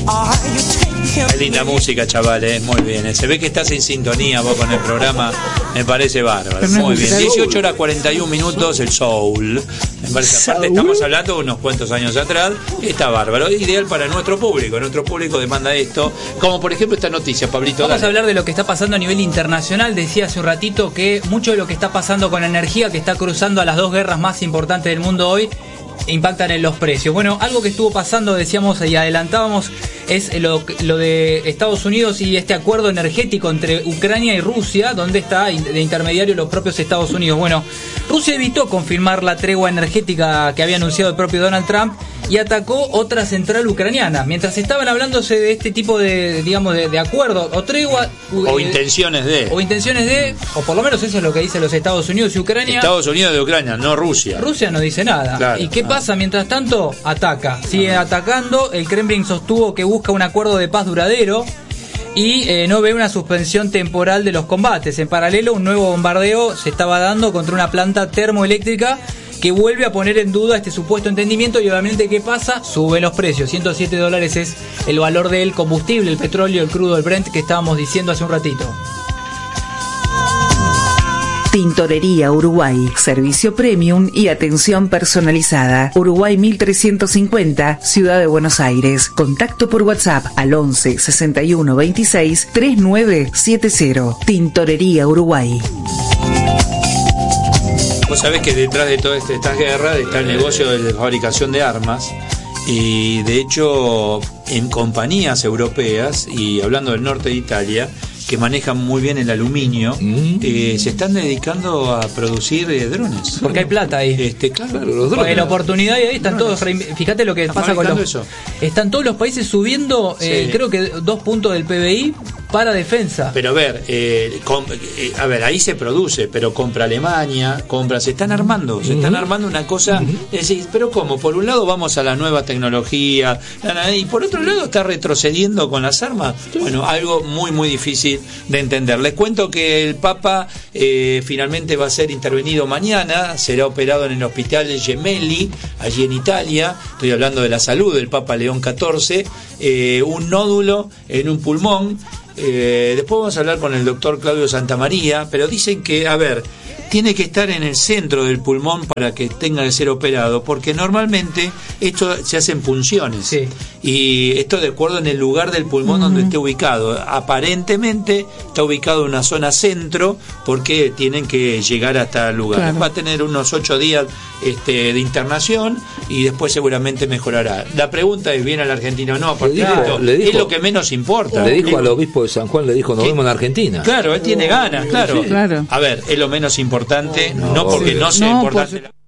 Qué linda música, chavales, muy bien. Se ve que estás en sintonía vos con el programa, me parece bárbaro. Muy bien, 18 horas 41 minutos, el soul. Me parece, aparte estamos hablando unos cuantos años atrás, está bárbaro, ideal para nuestro público demanda esto, como por ejemplo esta noticia, Pablito. Vamos a hablar de lo que está pasando a nivel internacional. Decía hace un ratito que mucho de lo que está pasando con la energía, que está cruzando a las dos guerras más importantes del mundo hoy, impactan en los precios. Bueno, algo que estuvo pasando, decíamos y adelantábamos, es lo de Estados Unidos y este acuerdo energético entre Ucrania y Rusia, donde está de intermediario los propios Estados Unidos. Bueno, Rusia evitó confirmar la tregua energética que había anunciado el propio Donald Trump y atacó otra central ucraniana. Mientras estaban hablándose de este tipo de, digamos, de acuerdo o tregua o intenciones de, o por lo menos eso es lo que dicen los Estados Unidos y Ucrania. Estados Unidos de Ucrania, no Rusia. Rusia no dice nada. Claro. ¿Y qué pasa? Mientras tanto, ataca. Sigue atacando. El Kremlin sostuvo que busca un acuerdo de paz duradero y no ve una suspensión temporal de los combates. En paralelo, un nuevo bombardeo se estaba dando contra una planta termoeléctrica que vuelve a poner en duda este supuesto entendimiento. Y obviamente, ¿qué pasa? Suben los precios. $107 es el valor del combustible, el petróleo, el crudo, el Brent, que estábamos diciendo hace un ratito. Tintorería Uruguay, servicio premium y atención personalizada. Uruguay 1350, Ciudad de Buenos Aires. Contacto por WhatsApp al 11 61 26 3970. Tintorería Uruguay. Vos sabés que detrás de toda esta guerra está el negocio de la fabricación de armas, y de hecho en compañías europeas, y hablando del norte de Italia, que manejan muy bien el aluminio, se están dedicando a producir drones. Porque hay plata ahí. Claro, los drones. Hay la oportunidad y ahí están todos. Fíjate lo que pasa con los. Eso. Están todos los países subiendo, creo que 2 puntos del PBI para defensa. Pero a ver, ahí se produce, pero compra Alemania, se están armando una cosa. Es decir, pero ¿cómo? Por un lado vamos a la nueva tecnología, y por otro lado está retrocediendo con las armas. Bueno, algo muy, muy difícil de entender. Les cuento que el Papa finalmente va a ser intervenido mañana, será operado en el hospital de Gemelli, allí en Italia. Estoy hablando de la salud del Papa León XIV, un nódulo en un pulmón. Después vamos a hablar con el doctor Claudio Santamaría, pero dicen que, tiene que estar en el centro del pulmón para que tenga que ser operado, porque normalmente esto se hace en punciones, y esto de acuerdo en el lugar del pulmón donde esté ubicado. Aparentemente está ubicado en una zona centro, porque tienen que llegar hasta el lugar. Claro. Va a tener unos 8 días de internación y después seguramente mejorará. La pregunta es, ¿viene a la Argentina o no? Porque es lo que menos importa. Le dijo al obispo de San Juan, nos vemos en Argentina. Claro, él tiene ganas, claro. Claro. A ver, es lo menos importante, no porque no sea importante.